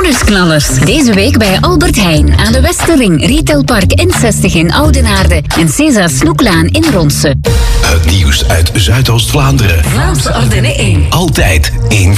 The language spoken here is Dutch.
Nieuwsknallers. Deze week bij Albert Heijn aan de Westerring, Retailpark N60 in Oudenaarde en César Snoeklaan in Ronse. Het nieuws uit Zuidoost-Vlaanderen. Vlaamse Ardennen 1. Altijd één